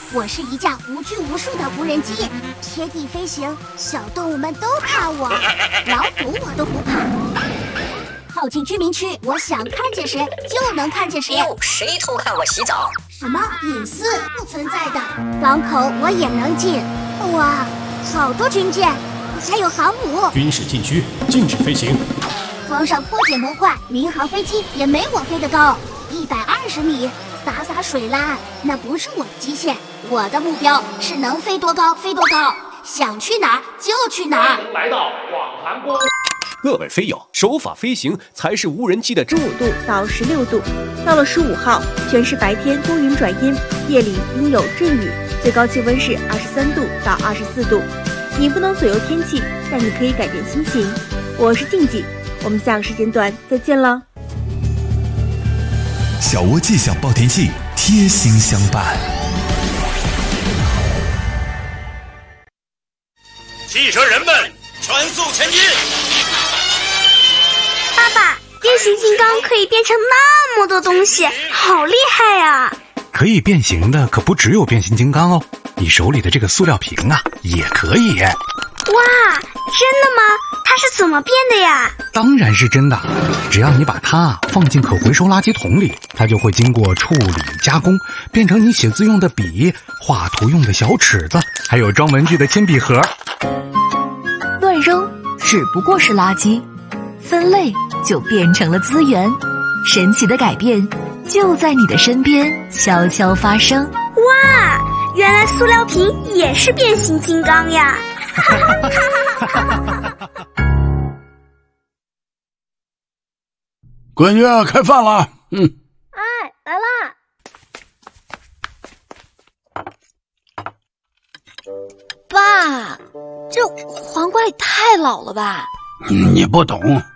我是一架无拘无束的无人机，贴地飞行，小动物们都怕我，老虎我都不怕。靠近居民区，我想看见谁就能看见谁。 哟，谁偷看我洗澡？ 什么隐私不存在的？港口我也能进。哇，好多军舰，还有航母。 军事禁区，禁止飞行。 皇上破解模块，民航飞机也没我飞得高，120米。洒水啦，那不是我的极限，我的目标是能飞多高飞多高，想去哪儿就去哪儿。 来到广寒宫。 各位飞友，守法飞行才是无人机的 15度到16度，到了15号，全市白天多云转阴，夜里阴有阵雨，最高气温是23度到24度。你不能左右天气，但你可以改变心情。我是静静，我们下个时间段再见了。 小窝气象报天气，贴心相伴。 汽车人们，全速前进！ 爸爸，变形金刚可以变成那么多东西，好厉害呀！ 可以变形的可不只有变形金刚哦，你手里的这个塑料瓶啊，也可以。 哇，真的吗？它是怎么变的呀？ 当然是真的，只要你把它放进可回收垃圾桶里，它就会经过处理加工，变成你写字用的笔、画图用的小尺子，还有装文具的铅笔盒。 乱扔只不过是垃圾，分类就变成了资源。神奇的改变就在你的身边悄悄发生。 哇，原来塑料瓶也是变形金刚呀！ 闺女，开饭了。 哎，来啦！ 爸，这黄瓜也太老了吧？ 你不懂，